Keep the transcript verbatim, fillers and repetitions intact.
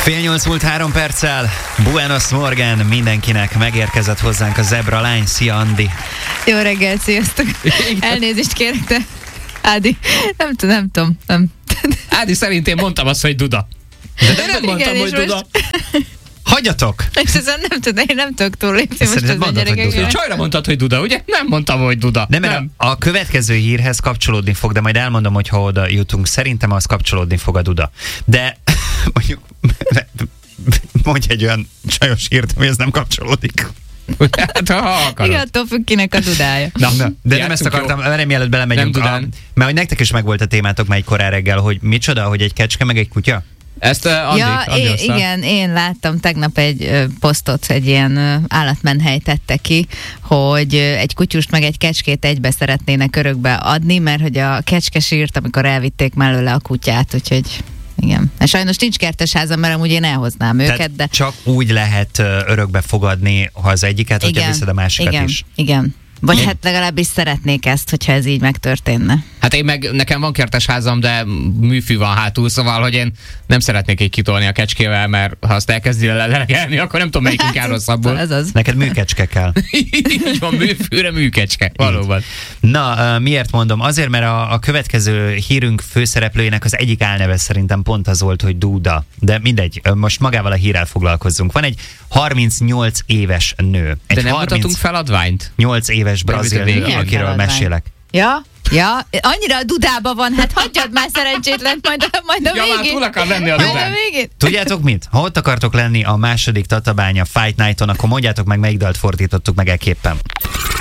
Fél nyolc múlt három perccel, Buenos Morgan mindenkinek, megérkezett hozzánk a Zebra lány. Szia, Andi! Jó reggelt, sziasztok! Elnézést kérek, te Ádi, nem tudom, nem tudom. Nem. Ádi, szerint én mondtam azt, hogy Duda. De, de nem mondtam, igen, hogy Duda. Most... Hagyjatok! És ezen nem tudom, én nem tudok túllépni most az a gyerekekre. Csajra mondtad, hogy Duda, ugye? Nem mondtam, hogy Duda. Nem, mert nem. A következő hírhez kapcsolódni fog, de majd elmondom, hogy ha oda jutunk. Szerintem az kapcsolódni fog a Duda. De mondjuk mondj egy olyan csajos hírt, hogy ez nem kapcsolódik. Hát, ha akarod. Igen, attól függ, kinek a dudája. Na, na, de nem ezt akartam, mert nem mielőtt belemegyünk. Nem a, mert hogy nektek is megvolt a témátok melyik korán reggel, hogy micsoda, hogy egy kecske meg egy kutya? Ezt uh, Andi, ja, Andi én, hozta. igen, én láttam tegnap egy ö, posztot, egy ilyen ö, állatmenhely tette ki, hogy ö, egy kutyust meg egy kecskét egybe szeretnének örökbe adni, mert hogy a kecske sírt, amikor elvitték mellőle a kutyát, úgyhogy igen. Sajnos nincs kertesházam, mert amúgy én elhoznám őket, Tehát de... csak úgy lehet örökbe fogadni, ha az egyiket, hogyha igen, viszed a másikat igen, is. Igen, vagy hát legalábbis szeretnék ezt, hogyha ez így megtörténne. Hát én meg, nekem van kertesházam, de műfű van hátul, szóval, hogy én nem szeretnék így kitolni a kecskével, mert ha azt elkezdi lelegelni, akkor nem tudom, melyikünk áll rosszabbul. Ez az. Neked műkecske kell. Így van, műfűre műkecske, valóban. Na, miért mondom? Azért, mert a, a következő hírünk főszereplőjének az egyik álneve szerintem pont az volt, hogy Duda. De mindegy, most magával a hírrel foglalkozzunk. Van egy harmincnyolc éves nő. Egy De nem mutatunk feladványt? nyolc éves brazil nő, akiről feladvány? mesélek. Ja? Ja, annyira a dudába van, hát hagyjad már szerencsétlen, majd a, majd a Ja, már végén. túl akar lenni a Majd dudán. a végén. Tudjátok mit? Ha ott akartok lenni a második Tatabánya Fight Night-on, akkor mondjátok meg, melyik dalt fordítottuk meg ekképpen.